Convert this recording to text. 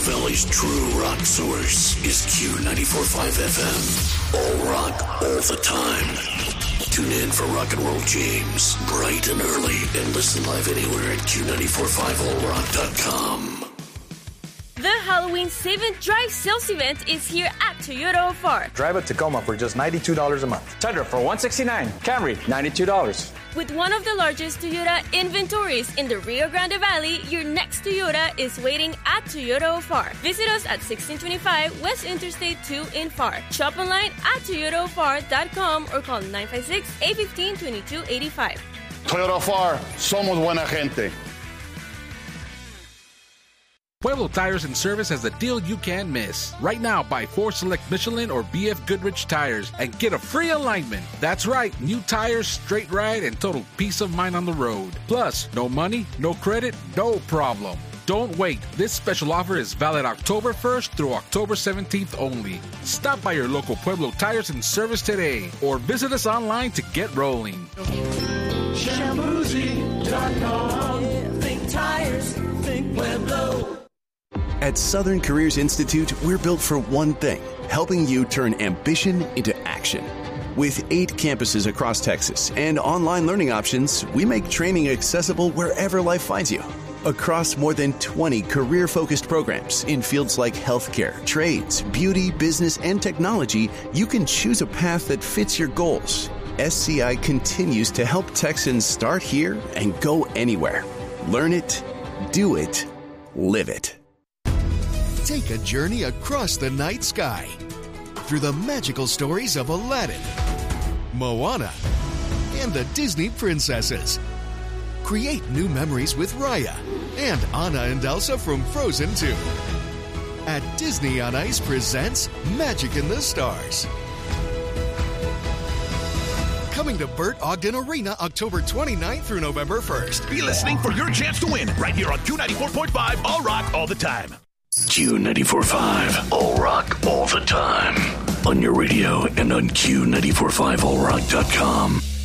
Valley's true rock source is Q94.5 FM. All rock, all the time. Tune in for Rock and Roll James, bright and early, and listen live anywhere at Q945allrock.com. The Halloween Save and Drive sales event is here at Toyota Ofar. Drive a Tacoma for just $92 a month. Tundra for $169. Camry, $92. With one of the largest Toyota inventories in the Rio Grande Valley, your next Toyota is waiting at Toyota Ofar. Visit us at 1625 West Interstate 2 in Far. Shop online at toyotaofar.com or call 956-815-2285. Toyota Ofar, somos buena gente. Pueblo Tires and Service has a deal you can't miss. Right now, buy 4 select Michelin or BF Goodrich tires and get a free alignment. That's right, new tires, straight ride, and total peace of mind on the road. Plus, no money, no credit, no problem. Don't wait. This special offer is valid October 1st through October 17th only. Stop by your local Pueblo Tires and Service today or visit us online to get rolling. Shamuzi.com. Think tires, think Pueblo. At Southern Careers Institute, we're built for one thing, helping you turn ambition into action. With 8 campuses across Texas and online learning options, we make training accessible wherever life finds you. Across more than 20 career-focused programs in fields like healthcare, trades, beauty, business, and technology, you can choose a path that fits your goals. SCI continues to help Texans start here and go anywhere. Learn it, do it, live it. Take a journey across the night sky through the magical stories of Aladdin, Moana, and the Disney princesses. Create new memories with Raya and Anna and Elsa from Frozen 2. At Disney on Ice presents Magic in the Stars. Coming to Burt Ogden Arena October 29th through November 1st. Be listening for your chance to win right here on Q94.5 All Rock All the Time. Q94.5 All Rock All the Time. On your radio and on Q945allrock.com.